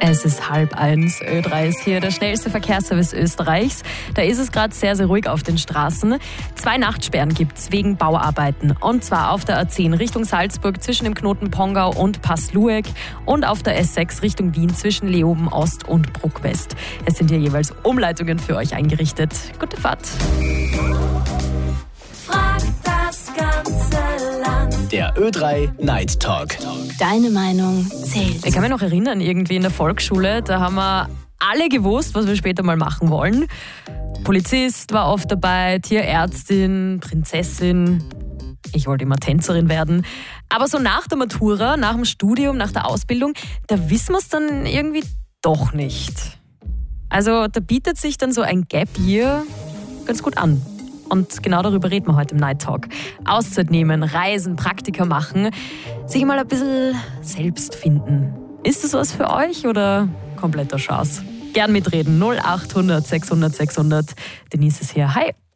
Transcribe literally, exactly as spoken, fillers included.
Es ist halb eins. Ö drei ist hier, der schnellste Verkehrsservice Österreichs. Da ist es gerade sehr, sehr ruhig auf den Straßen. Zwei Nachtsperren gibt's wegen Bauarbeiten. Und zwar auf der A zehn Richtung Salzburg zwischen dem Knoten Pongau und Pass-Lueck und auf der S sechs Richtung Wien zwischen Leoben Ost und Bruck West. Es sind hier jeweils Umleitungen für euch eingerichtet. Gute Fahrt. Frag das ganze Land. Der Ö drei Night Talk. Deine Meinung zählt. Ich kann mich noch erinnern, irgendwie in der Volksschule, da haben wir alle gewusst, was wir später mal machen wollen. Polizist war oft dabei, Tierärztin, Prinzessin. Ich wollte immer Tänzerin werden. Aber so nach der Matura, nach dem Studium, nach der Ausbildung, da wissen wir es dann irgendwie doch nicht. Also da bietet sich dann so ein Gap Year ganz gut an. Und genau darüber reden wir heute im Night Talk. Auszeit nehmen, reisen, Praktika machen, sich mal ein bisschen selbst finden. Ist das was für euch oder kompletter Schaß? Gern mitreden. null acht hundert sechshundert sechshundert. Denise ist hier. Hi.